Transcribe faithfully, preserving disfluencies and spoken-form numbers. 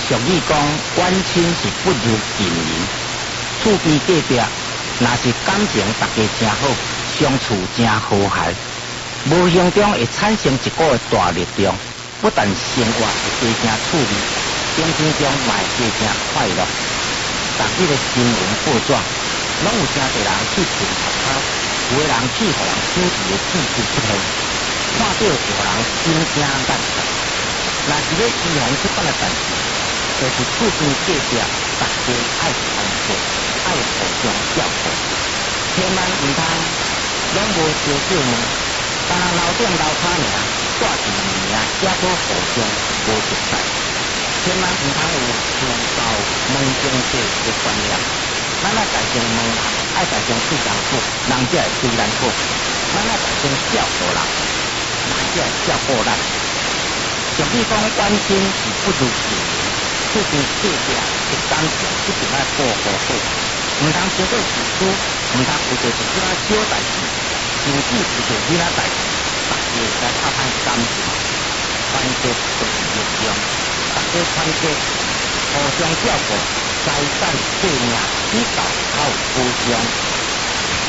俗语讲，远亲是不如近邻。厝边隔壁，若是感情大家真好，相处真和谐，无形中会产生一股大力量，不但生活会加真趣味，精神中嘛会加真快乐。逐日的新闻报纸，拢有真侪人去寻学校，有的人去互人手机的技术出现，看到有人心惊胆战。若是要预防这款的代志，就是厝边隔壁大家爱团结，爱互相照顾，千万唔通拢无烧酒呢，单楼顶楼骹尔，挂一名名，也可互相无熟悉。千万唔通有上到门中者的观念，咱爱大声问，爱大声对人好，人才会对咱好；咱爱大声照顾人，人才会照顾咱。俗语讲，远亲是不如近邻，厝边隔壁的感情一定要顾好好，唔通经过自私，唔通为着一件小代志，甚至为着其他代志，大家来拍歹感情。团结就是力量，大家团结，互相照顾，财产性命比较靠互相。